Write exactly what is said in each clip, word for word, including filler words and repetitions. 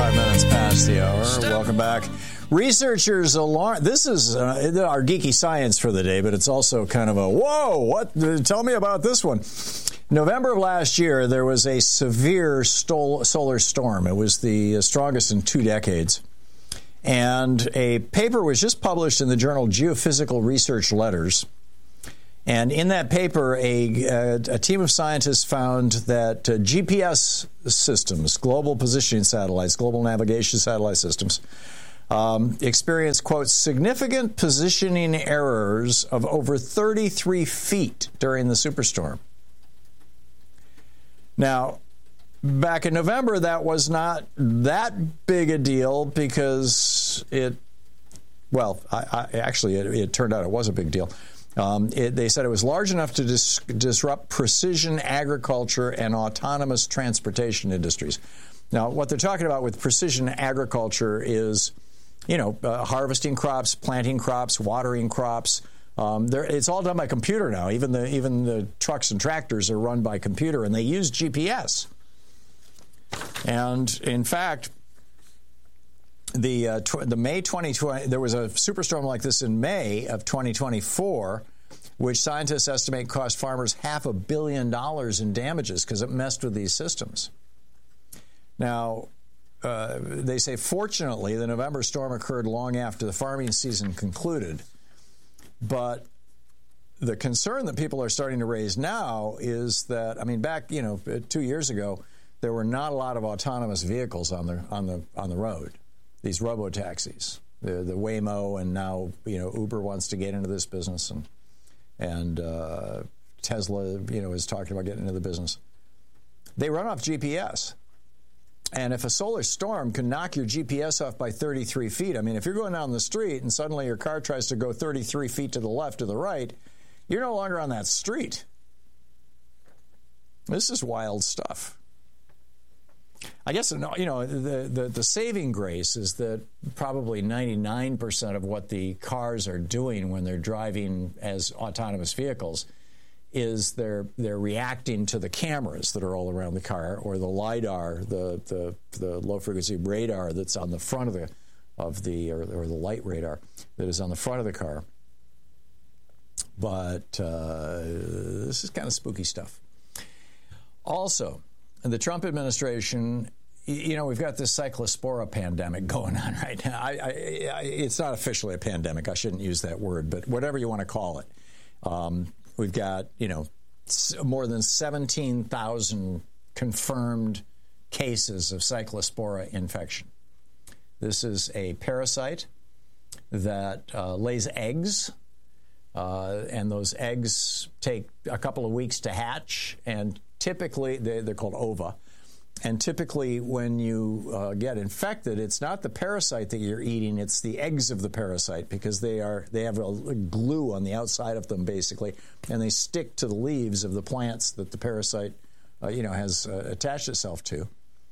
Five minutes past the hour. Welcome back. Researchers alarm. This is uh, our geeky science for the day, but it's also kind of a whoa. What? Tell me about this one. November of last year, there was a severe stol- solar storm. It was the strongest in two decades. And a paper was just published in the journal Geophysical Research Letters. And in that paper, a, a, a team of scientists found that uh, G P S systems, global positioning satellites, global navigation satellite systems, um, experienced, quote, significant positioning errors of over thirty-three feet during the superstorm. Now, back in November, that was not that big a deal because it, well, I, I, actually, it, it turned out it was a big deal. Um, it, they said it was large enough to dis- disrupt precision agriculture and autonomous transportation industries. Now, what they're talking about with precision agriculture is, you know, uh, harvesting crops, planting crops, watering crops. Um, it's all done by computer now. Even the even the trucks and tractors are run by computer, and they use G P S. And in fact, The uh, tw- the May twenty twenty, there was a superstorm like this in May of twenty twenty-four, which scientists estimate cost farmers half a billion dollars in damages because it messed with these systems. Now, uh, they say, fortunately, the November storm occurred long after the farming season concluded. But the concern that people are starting to raise now is that, I mean, back, you know, two years ago, there were not a lot of autonomous vehicles on the on the on the road. These robo-taxis, the, the Waymo, and now, you know, Uber wants to get into this business, and and uh, Tesla, you know, is talking about getting into the business. They run off G P S. And if a solar storm can knock your G P S off by thirty-three feet, I mean, if you're going down the street and suddenly your car tries to go thirty-three feet to the left or the right, you're no longer on that street. This is wild stuff. I guess, you know, the, the, the saving grace is that probably ninety-nine percent of what the cars are doing when they're driving as autonomous vehicles is they're they're reacting to the cameras that are all around the car, or the LiDAR, the the, the low-frequency radar that's on the front of the, of the or, or the light radar that is on the front of the car. But uh, this is kind of spooky stuff. Also, the Trump administration, you know, we've got this cyclospora pandemic going on right now. I, I, I, it's not officially a pandemic. I shouldn't use that word, but whatever you want to call it. Um, we've got, you know, more than seventeen thousand confirmed cases of cyclospora infection. This is a parasite that uh, lays eggs, uh, and those eggs take a couple of weeks to hatch, and typically, they're, they're called ova, and typically when you uh, get infected, it's not the parasite that you're eating, it's the eggs of the parasite, because they are they have a, a glue on the outside of them, basically, and they stick to the leaves of the plants that the parasite, uh, you know, has uh, attached itself to.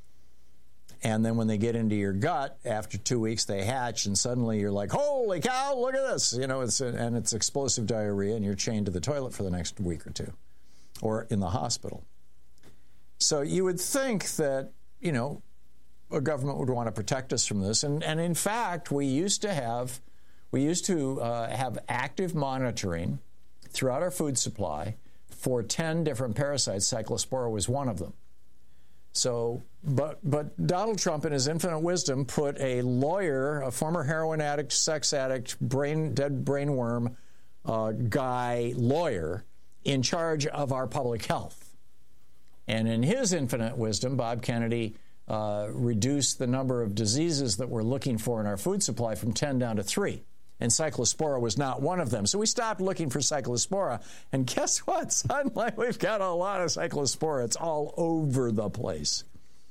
And then when they get into your gut, after two weeks, they hatch, and suddenly you're like, holy cow, look at this, you know, it's a, and it's explosive diarrhea, and you're chained to the toilet for the next week or two, or in the hospital. So you would think that, you know, a government would want to protect us from this. And, and in fact, we used to have, we used to uh, have active monitoring throughout our food supply for ten different parasites. Cyclospora was one of them. So, but, but Donald Trump, in his infinite wisdom, put a lawyer, a former heroin addict, sex addict, brain, dead brain worm uh, guy lawyer in charge of our public health. And in his infinite wisdom, Bob Kennedy uh, reduced the number of diseases that we're looking for in our food supply from ten down to three. And cyclospora was not one of them. So we stopped looking for cyclospora. And guess what? Suddenly we've got a lot of cyclospora. It's all over the place.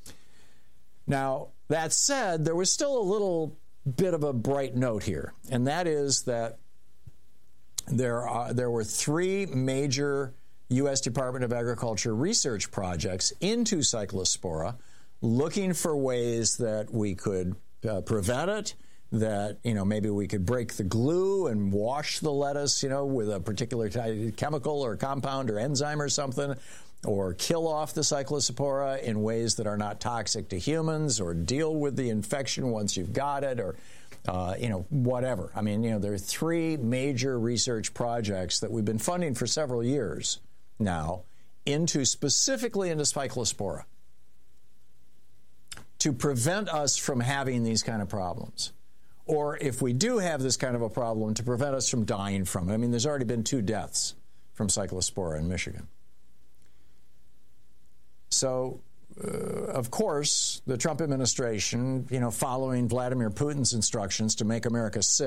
Now, that said, there was still a little bit of a bright note here. And that is that there are there were three major U S Department of Agriculture research projects into cyclospora, looking for ways that we could uh, prevent it, that, you know, maybe we could break the glue and wash the lettuce, you know, with a particular type of chemical or compound or enzyme or something, or kill off the Cyclospora in ways that are not toxic to humans, or deal with the infection once you've got it, or uh, you know, whatever. I mean, you know, there are three major research projects that we've been funding for several years now into specifically into Cyclospora to prevent us from having these kind of problems. Or if we do have this kind of a problem, to prevent us from dying from it. I mean, there's already been two deaths from Cyclospora in Michigan. So, uh, of course, the Trump administration, you know, following Vladimir Putin's instructions to make America sick,